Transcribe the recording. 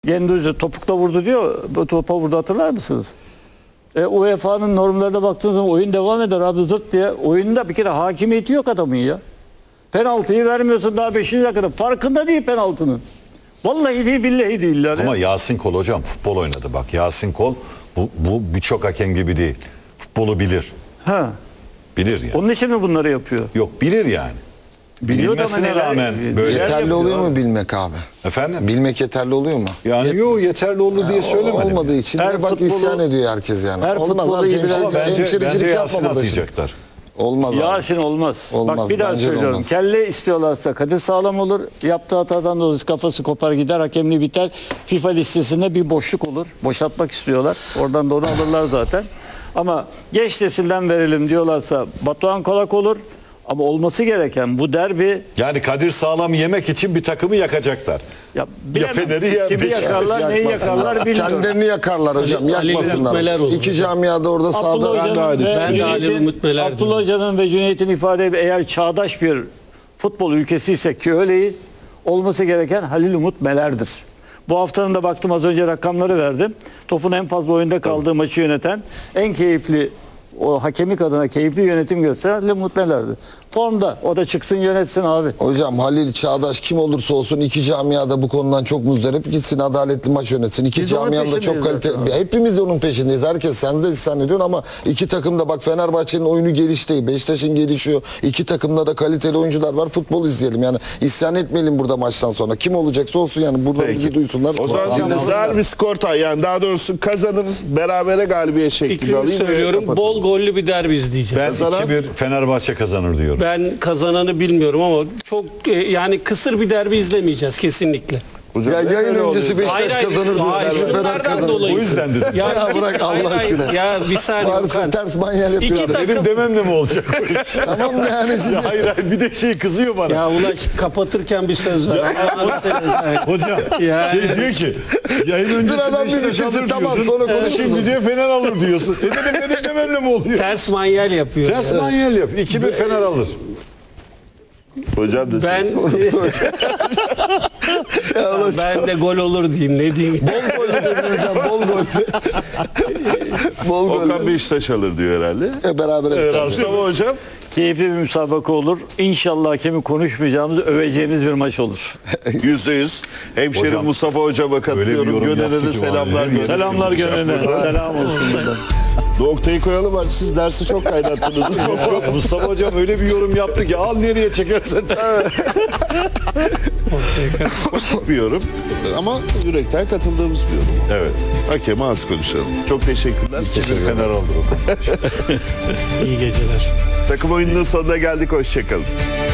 Gendüzi topukla vurdu diyor. Bu topa vurdu, hatırlar mısınız? UEFA'nın normlarına baktığınız zaman oyun devam eder abi, zırt diye. Oyunda bir kere hakimiyeti yok adamın ya. Penaltıyı vermiyorsun daha 5. dakikada. Farkında değil penaltının. Vallahi değil, billahi değil. Yani. Ama Yasin Kol hocam futbol oynadı. Bak Yasin Kol bu birçok hakem gibi değil. Futbolu bilir. Ha. Bilir yani. Onun için mi bunları yapıyor? Yok, bilir yani. Biliyor da Bilmesine ama neler- rağmen böyle. neler Yeterli yapıyor oluyor abi? mu bilmek abi? Efendim? Bilmek yeterli oluyor mu? Yani yok, yeterli oldu diye söylemedim. Olmadığı için Her de bak futbolu- isyan ediyor herkes yani. her Olmaz futbolu abi, iyi bilen- Ama bence hemşirecilik Yasin yapma burada şimdi. atayacaklar. Olmaz abi. Yasin olmaz. Olmaz, Bak bir daha bence de söylüyorum. olmaz. Kelle istiyorlarsa Kadir Sağlam olur. Yaptığı hatadan dolayı kafası kopar gider. Hakemliği biter. FIFA listesinde bir boşluk olur. Boşaltmak istiyorlar. Oradan da onu alırlar zaten. Ama genç nesilden verelim diyorlarsa Batuhan Kolak olur. Ama olması gereken bu derbi, Yani Kadir Sağlam yemek için bir takımı yakacaklar. ya bilemem. Fener'i ya Kimi Beşiktaş'ı yakarlar, neyi yakarlar bilmiyorum. Kendilerini yakarlar hocam. Ali Ümit Yakmasınlar. Meler olur İki hocam. camiada orada Abdullah sağda. Hoca'nın ve Ben de Ali Cüneyt'in- Ümit Meler Abdullah diyorum. Hoca'nın ve Cüneyt'in ifade edip eğer çağdaş bir futbol ülkesiysek ki öyleyiz, olması gereken Halil Umut Meler'dir. Bu haftanın da baktım, az önce rakamları verdim. Topun en fazla oyunda kaldığı maçı yöneten, en keyifli, o hakemlik adına keyifli yönetim gösteren Halil Umut Meler'dir. Formda. O da çıksın yönetsin abi. Hocam Halil, Çağdaş kim olursa olsun iki camiada bu konudan çok muzdarip, gitsin adaletli maç yönetsin. İki Biz onun camiada çok peşindeyiz kaliteli. zaten. Hepimiz onun peşindeyiz. Herkes, sen de isyan ediyorsun ama iki takım da bak, Fenerbahçe'nin oyunu gelişti. Beşiktaş'ın gelişiyor. İki takımda da kaliteli oyuncular var. Futbol izleyelim. Yani isyan etmeyelim burada maçtan sonra. Kim olacaksa olsun yani. Burada Peki. bizi duysunlar. O zaman şimdi zar bir skor yani daha doğrusu kazanır, berabere galibiyet şeklinde Fikrimi alayım ve söylüyorum. kapatalım. Bol gollü bir derbi izleyeceğiz. Ben Kazanan- 2-1 Fenerbahçe kazanır diyorum. Ben kazananı bilmiyorum ama çok yani kısır bir derbi izlemeyeceğiz kesinlikle. Hocam Ya hep yayın öyle öncesi oluyor. Beşiktaş kazanır diyor. hayır, Fener bunlardan kazanır. dolayı. O yüzden dedim. Ya bırak Allah hayır, aşkına. Ya bir saniye. Varsa Okan. ters manyel yapıyor. İki adam. Benim demem de mi olacak? Tamam mı yani siz? Ya hayır bir de kızıyor bana. Ya Ulaş kapatırken bir söz ver. Allah'ını seversen. Hocam Ya. diyor ki yayın öncesi Dur adam Beşiktaş bizi alır tamam, diyordun. sonra konuşuruz. Şimdi diyor Fener alır diyorsun. Benim dememle mi oluyor? Ters manyel yapıyor. Ters manyel yap. 2-1 Fener alır. Hocam da Ben ben de gol olur diyeyim, ne diyeyim. Bol gol dedin hocam, bol gol. Bol gol. Okan Beşiktaş alır diyor herhalde. Beraber. Mustafa hocam Keyifli bir müsabaka olur. İnşallah hakemi konuşmayacağımız, öveceğimiz bir maç olur. %100. Hemşerim Hocam, Mustafa hocama öyle bir katılıyorum. yorum Gönen'e yaptı de ki selamlar vallahi. gönderiyorum. Selamlar Gönen'e. Selam olsun buradan. Noktayı koyalım var. Siz dersi çok kaynattınız. Ya Mustafa hocam öyle bir yorum yaptı ki al nereye çekersen. bir yorum. Ama yürekten katıldığımız bir yorum. Evet. Hakeme az konuşalım. Çok teşekkürler. 2-1 Fener alır. İyi geceler. Takım oyununun sonuna geldik. Hoşçakalın.